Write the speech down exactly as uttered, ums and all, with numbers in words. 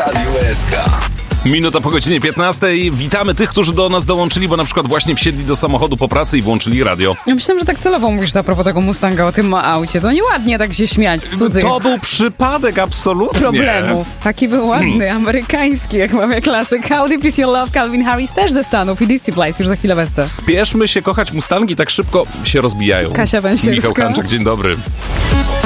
Radio S K. Minuta po godzinie piętnastej. Witamy tych, którzy do nas dołączyli, bo na przykład właśnie wsiedli do samochodu po pracy i włączyli radio. Ja myślałem, że tak celowo mówisz a propos tego Mustanga, o tym aucie. To nieładnie tak się śmiać z cudzych To był przypadek, absolutnie. problemów. Taki był ładny, hmm. amerykański, jak mawia klasyk. How Deep Is Your Love? Calvin Harris też ze Stanów i Dizzy Place już za chwilę wesce. Spieszmy się kochać Mustangi, tak szybko się rozbijają. Kasia Węsierska. Michał Kanczak, dzień dobry.